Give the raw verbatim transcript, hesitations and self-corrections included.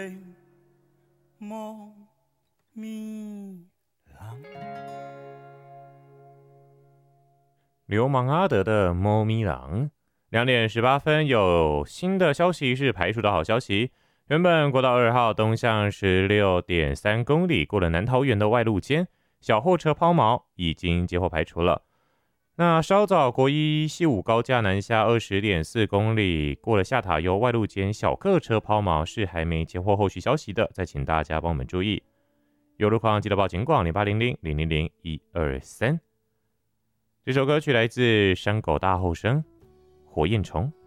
猫咪狼， 流氓阿德的猫咪狼。两点十八分，有新的消息是排除的好消息。原本国道二号东向十六点三公里过了南桃园的外路间，小货车抛锚已经接获排除了。那稍早国一西武高架南下二十点四公里过了下塔悠外路间小客车抛锚是还没接获后续消息的，再请大家帮我们注意。有路况记得报警广零八零零零零零一二三。这首歌曲来自山狗大后生火焰虫。